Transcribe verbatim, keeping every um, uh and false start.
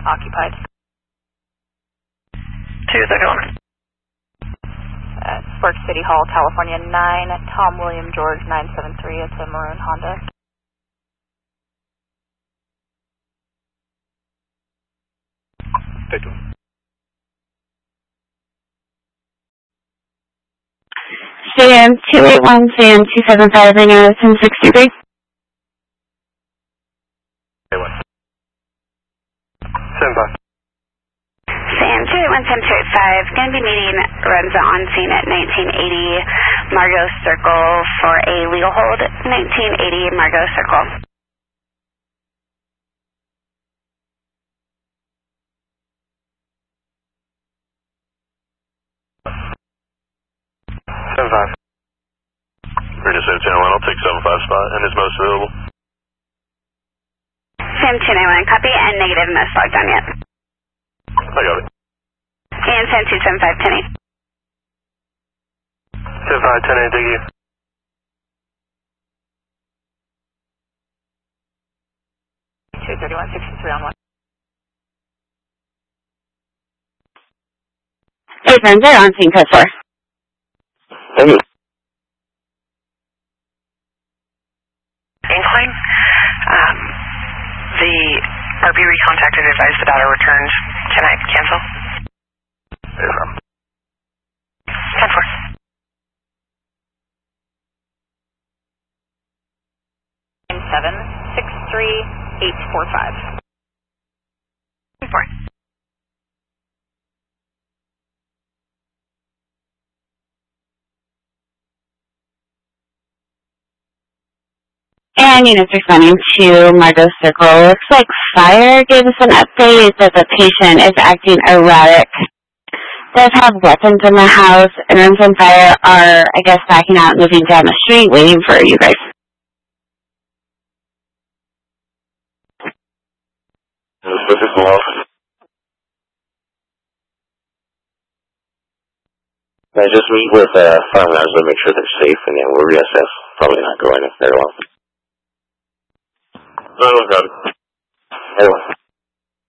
occupied. two thirty-one. Uh, Spark City Hall, California, nine, Tom William George, nine seven three. It's a maroon Honda. C M two eight one, C M two seven five, Reno, ten sixty-three. seven five. Sam two eight one, seven two eight five, going to be meeting Renza on scene at nineteen eighty Margot Circle for a legal hold. nineteen eighty Margot Circle. seven five. Reno seven ten one, I'll take seven five spot and is most available. Sam two nine one, copy, and negative, most logged on yet. I got it. And Sam two seven five, ten eight. seven five, ten eight, thank you. two thirty-one, sixty-three on one. Hey, Renza, on scene code four. Thank you. Incline, um, the R B recontacted advised the data returned. Can I cancel? Yeah. ten four. seven six three eight four five. ten four. And units responding to Margot Circle. Looks like fire gave us an update that the patient is acting erratic. Does have weapons in the house, and Renza and fire are, I guess, backing out and moving down the street, waiting for you guys. This is off. I just meet with uh, farmers to make sure they're safe, and then we'll reassess. Probably not going very well. No, I got it. Anyway.